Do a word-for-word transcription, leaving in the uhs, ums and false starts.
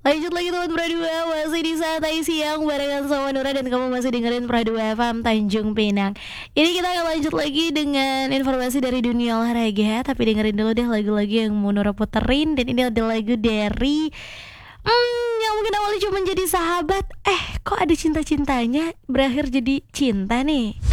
Lanjut lagi teman Pradua, masih di Santai Siang barengan sama Nura dan kamu masih dengerin Pradua F M Tanjung Pinang. Ini kita akan lanjut lagi dengan informasi dari dunia olahraga, tapi dengerin dulu deh lagu-lagu yang mau Nura puterin. Dan ini ada lagu dari Hmm, yang mungkin awalnya cuma jadi sahabat, eh kok ada cinta-cintanya berakhir jadi cinta nih.